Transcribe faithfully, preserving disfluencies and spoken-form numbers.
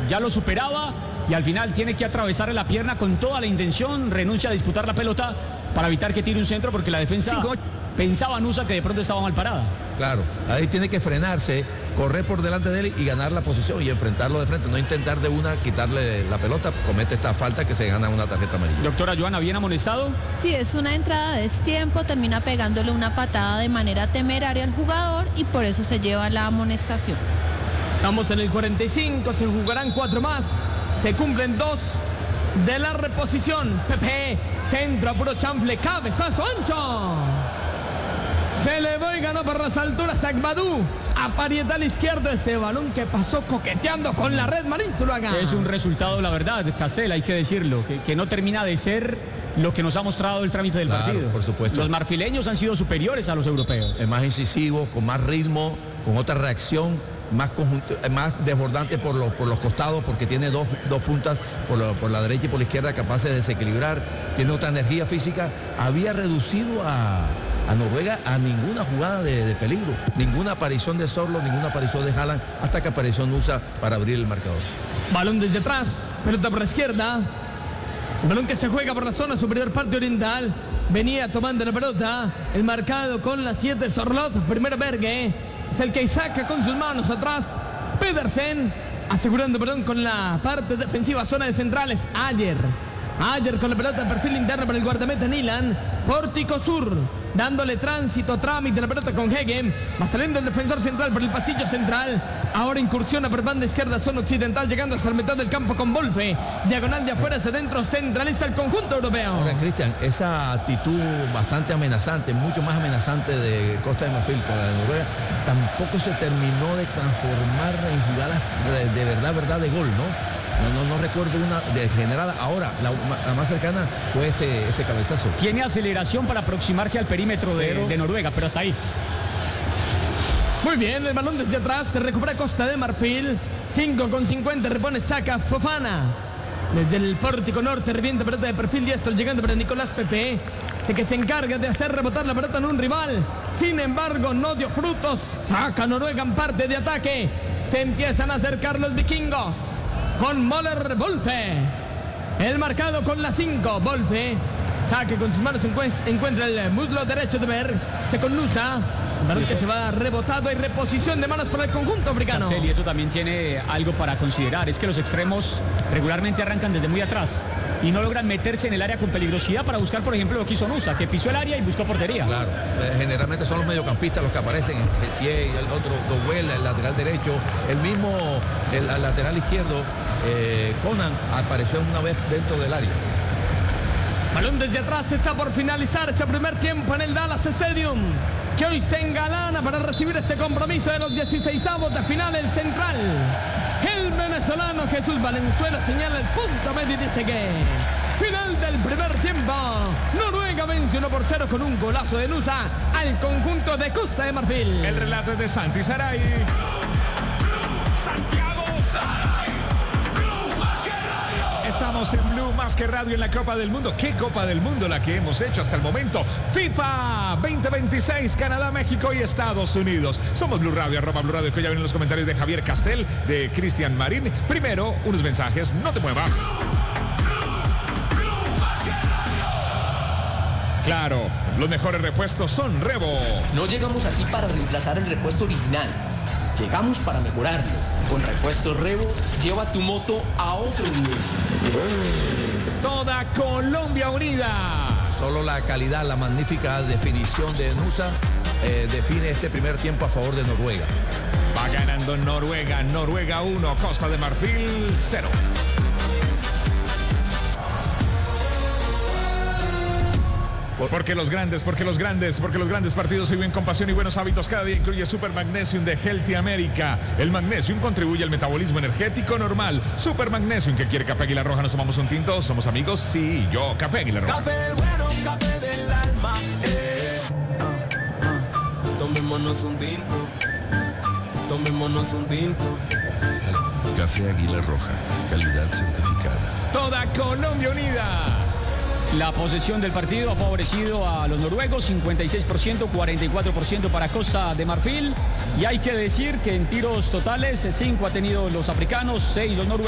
ya lo superaba y al final tiene que atravesarle la pierna con toda la intención, renuncia a disputar la pelota para evitar que tire un centro porque la defensa Cinco. pensaba Nusa que de pronto estaba mal parada. Claro, ahí tiene que frenarse, correr por delante de él y ganar la posición y enfrentarlo de frente, no intentar de una quitarle la pelota, comete esta falta que se gana una tarjeta amarilla. Doctora Joana, ¿bien amonestado? Sí, es una entrada de destiempo, termina pegándole una patada de manera temeraria al jugador y por eso se lleva la amonestación. Estamos en el cuarenta y cinco, se jugarán cuatro más, se cumplen dos de la reposición. Pepe, centro a puro chanfle, cabezazo ancho. Se elevó y ganó por las alturas Agbadú. Aparieta al izquierdo ese balón que pasó coqueteando con la red Marín Zuluaga. Es un resultado, la verdad, Castel, hay que decirlo, que, que no termina de ser lo que nos ha mostrado el trámite del claro, partido. Por supuesto. Los marfileños han sido superiores a los europeos. Es más incisivo, con más ritmo, con otra reacción, más, conjunto, más desbordante por los, por los costados, porque tiene dos, dos puntas por, lo, por la derecha y por la izquierda capaces de desequilibrar, tiene otra energía física. Había reducido a... a Noruega a ninguna jugada de, de peligro, ninguna aparición de Sorlo, ninguna aparición de Haaland, hasta que apareció Nusa para abrir el marcador. Balón desde atrás, pelota por la izquierda, balón que se juega por la zona superior parte oriental, venía tomando la pelota, el marcado con la siete Sorlot, primero Berge, es el que saca con sus manos atrás, Pedersen, asegurando balón con la parte defensiva, zona de centrales, Ayer, Ayer con la pelota en perfil interno para el guardameta Nilan, Pórtico Sur, dándole tránsito, trámite la pelota con Hegem, va saliendo el defensor central por el pasillo central, ahora incursiona por banda izquierda, zona occidental, llegando hasta la mitad del campo con Wolfe, diagonal de afuera hacia adentro, centraliza el conjunto europeo. Ahora, Cristian, esa actitud bastante amenazante, mucho más amenazante de Costa de Marfil con la de Noruega, tampoco se terminó de transformar en jugadas de, de verdad, verdad de gol, ¿no? No, no, no recuerdo una degenerada. Ahora, la, la más cercana fue este, este cabezazo. Tiene aceleración para aproximarse al perímetro de, pero... de Noruega, pero hasta ahí. Muy bien, el balón desde atrás, se recupera Costa de Marfil. cinco con cincuenta, repone saca Fofana. Desde el pórtico norte, revienta pelota de perfil diestro, llegando para Nicolás Pepe. Sé que se encarga de hacer rebotar la pelota en un rival. Sin embargo, no dio frutos. Saca Noruega en parte de ataque. Se empiezan a acercar los vikingos. Con Moller Wolfe, el marcado con la cinco, Wolfe, saque con sus manos, encuentra el muslo derecho de Berg, se conlusa, balón que se va rebotado y reposición de manos para el conjunto africano. Y eso también tiene algo para considerar, es que los extremos regularmente arrancan desde muy atrás y no logran meterse en el área con peligrosidad para buscar, por ejemplo, lo que hizo Nusa, que pisó el área y buscó portería. Claro, eh, generalmente son los mediocampistas los que aparecen, Gessier, el otro, Doguela, el lateral derecho, el mismo, el, el lateral izquierdo, eh, Conan apareció una vez dentro del área. Balón desde atrás, está por finalizar ese primer tiempo en el Dallas Stadium, que hoy se engalana para recibir ese compromiso de los dieciseisavos de final, el central. El venezolano Jesús Valenzuela señala el punto medio y dice que final del primer tiempo. Noruega vence uno por cero con un golazo de Nusa al conjunto de Costa de Marfil. El relato es de Santi Saray. Santiago Saray. Estamos en Blue Más que Radio en la Copa del Mundo. ¿Qué Copa del Mundo la que hemos hecho hasta el momento? FIFA veinte veintiséis, Canadá, México y Estados Unidos. Somos Blue Radio, arroba Blue Radio, que ya vienen los comentarios de Javier Castel, de Cristian Marín. Primero, unos mensajes, no te muevas. Claro, los mejores repuestos son Revo. No llegamos aquí para reemplazar el repuesto original. Llegamos para mejorarlo. Con Repuestos Revo, lleva tu moto a otro nivel. Toda Colombia unida. Solo la calidad, la magnífica definición de Nusa eh, define este primer tiempo a favor de Noruega. Va ganando Noruega, Noruega uno, Costa de Marfil cero. Porque los grandes, porque los grandes, porque los grandes partidos se viven con pasión y buenos hábitos. Cada día incluye Super Magnesium de Healthy America. El Magnesium contribuye al metabolismo energético normal. Super Magnesium, que quiere café Águila Roja. ¿Nos tomamos un tinto? ¿Somos amigos? Sí, yo, café Águila Roja. Café bueno, café del alma. Eh. Ah, ah. Tomémonos un tinto. Tomémonos un tinto. Café Águila Roja, calidad certificada. Toda Colombia unida. La posesión del partido ha favorecido a los noruegos, cincuenta y seis por ciento, cuarenta y cuatro por ciento para Costa de Marfil. Y hay que decir que en tiros totales, cinco ha tenido los africanos, seis los noruegos.